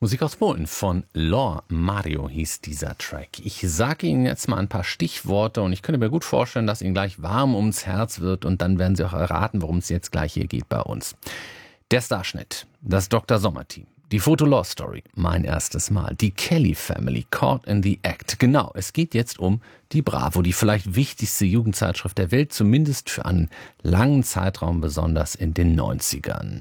Musik aus Polen von Lor Mario hieß dieser Track. Ich sage Ihnen jetzt mal ein paar Stichworte und ich könnte mir gut vorstellen, dass Ihnen gleich warm ums Herz wird und dann werden Sie auch erraten, worum es jetzt gleich hier geht bei uns. Der Starschnitt, das Dr. Sommer-Team, die Foto-Law-Story, mein erstes Mal, die Kelly Family, Caught in the Act. Genau, es geht jetzt um die Bravo, die vielleicht wichtigste Jugendzeitschrift der Welt, zumindest für einen langen Zeitraum, besonders in den 90ern.